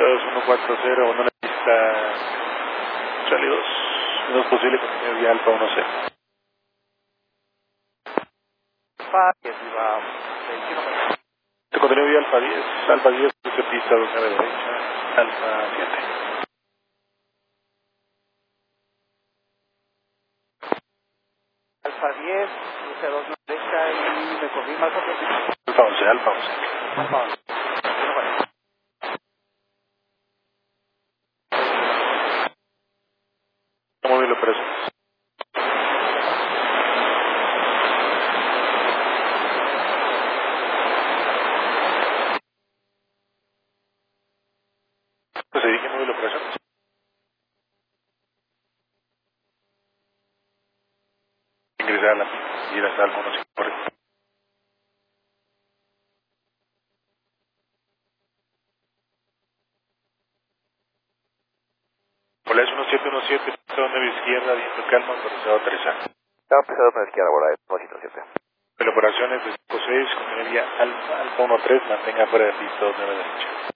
140, una pista Charlie 2, no es posible que tenga vía Alfa 10. Alfa 10, viva 6 kilómetros. Te contenido vía Alfa 10, cruce pista 29 derecha, Alfa 7. Alfa 10, cruce 2 derecha y me confirma el otro. Alfa 11. Alfa 11. Móvil operación. Se dirige móvil operación. Ingresar a la pista y ir hasta el mono sin correr. Hola, es 1717, pista 9 izquierda, viento calma, autorizado a aterrizar. Estaba pisado por la izquierda, borda de 7. La operación es de 56, con energía Alfa 13, mantenga fuera de pista 29 derecha.